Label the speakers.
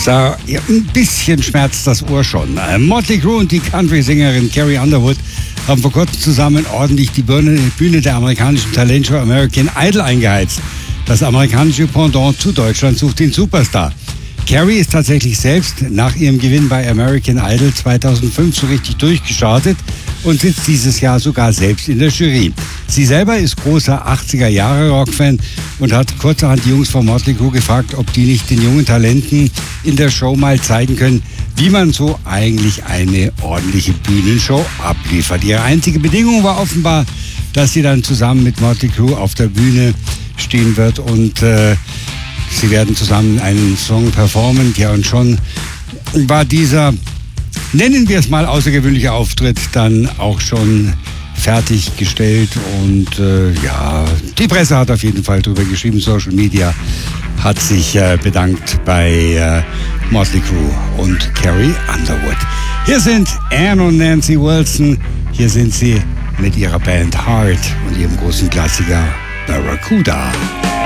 Speaker 1: So, ja, ein bisschen schmerzt das Ohr schon. Motley Crue und die Country-Sängerin Carrie Underwood haben vor kurzem zusammen ordentlich die Bühne der amerikanischen Talentshow American Idol eingeheizt. Das amerikanische Pendant zu Deutschland sucht den Superstar. Carrie ist tatsächlich selbst nach ihrem Gewinn bei American Idol 2005 so richtig durchgestartet und sitzt dieses Jahr sogar selbst in der Jury. Sie selber ist großer 80er-Jahre-Rock-Fan und hat kurzerhand die Jungs von Motley Crue gefragt, ob die nicht den jungen Talenten in der Show mal zeigen können, wie man so eigentlich eine ordentliche Bühnenshow abliefert. Ihre einzige Bedingung war offenbar, dass sie dann zusammen mit Motley Crue auf der Bühne stehen wird und sie werden zusammen einen Song performen. Ja, und schon war dieser, nennen wir es mal, außergewöhnliche Auftritt dann auch schon fertiggestellt. Und ja, die Presse hat auf jeden Fall drüber geschrieben. Social Media hat sich bedankt bei Motley Crue und Carrie Underwood. Hier sind Anne und Nancy Wilson. Hier sind sie mit ihrer Band Heart und ihrem großen Klassiker Barracuda.